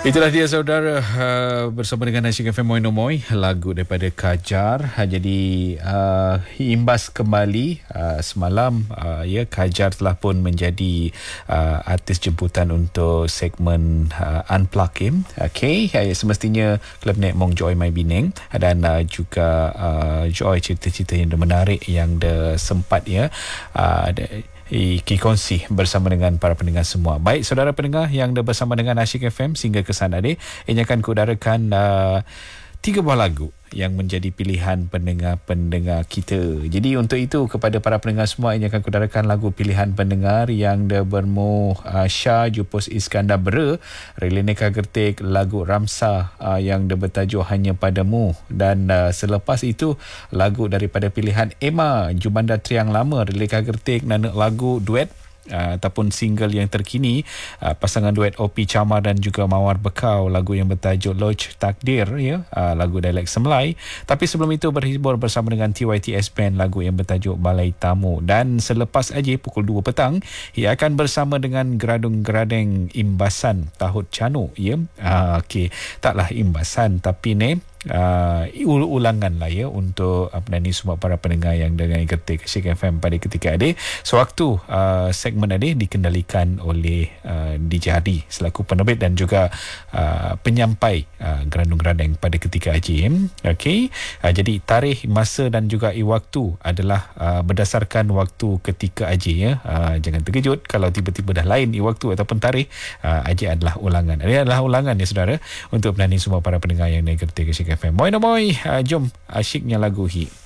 Itulah dia saudara, bersama dengan Asyik FM Moi No Moi, lagu daripada Kajar. Jadi imbas kembali semalam, ya, Kajar telah pun menjadi artis jemputan untuk segmen Unplug Him. Okay, semestinya Kelab Nek Mong Joy Mai Bineng dan juga Joy cerita-cerita yang menarik yang sempat ya kongsi bersama dengan para pendengar semua. Baik saudara pendengar yang dah bersama dengan Asyik FM sehingga ke sana ini akan kudarakan 3 buah lagu yang menjadi pilihan pendengar-pendengar kita. Jadi untuk itu kepada para pendengar semua, ini akan kudarakan lagu pilihan pendengar yang dah bermu Shah Jupus Iskandar Bera, Relineka Gertik, lagu Ramsah yang dah bertajuk Hanya Padamu, dan selepas itu lagu daripada pilihan Emma Jumanda Triang Lama, Relineka Gertik, Nanak lagu duet ataupun single yang terkini pasangan duet Opi Camar dan juga Mawar Bekau, lagu yang bertajuk Loj Takdir, ya, lagu dialek Semlai. Tapi sebelum itu berhibur bersama dengan TYTS Band, lagu yang bertajuk Balai Tamu. Dan selepas aja pukul 2 petang ia akan bersama dengan Geradung-Geradeng Imbasan Tahut Canu, ya. Okey, taklah imbasan tapi ulangan lah ya untuk ni semua para pendengar yang dengan Getik Asyik FM pada ketika sewaktu segmen dikendalikan oleh DJ Hadi selaku penerbit dan juga penyampai Gerandung-Gerandeng pada ketika AJM. Okey, jadi tarikh, masa dan juga waktu adalah berdasarkan waktu ketika AJ, ya. Jangan terkejut kalau tiba-tiba dah lain waktu ataupun tarikh. AJ adalah ulangan. Ini adalah ulangan ya saudara untuk penani semua para pendengar yang dengan Getik Asyik FM. Moi no moi, jom asyiknya lagu hit.